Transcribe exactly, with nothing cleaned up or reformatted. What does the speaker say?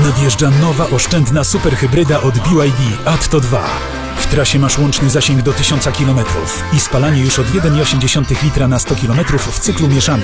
Nadjeżdża nowa, oszczędna superhybryda od B Y D Atto dwa. W trasie masz łączny zasięg do tysiąca kilometrów i spalanie już od jeden przecinek osiem litra na sto kilometrów w cyklu mieszanym.